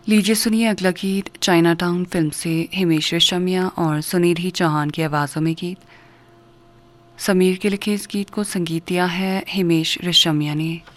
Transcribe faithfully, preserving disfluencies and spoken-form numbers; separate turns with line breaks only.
लीजिए सुनिए अगला गीत चाइना टाउन फिल्म से हिमेश रेशमिया और सुनिधि चौहान की आवाज़ों में गीत। समीर के लिखे इस गीत को संगीत दिया है हिमेश रेशमिया ने।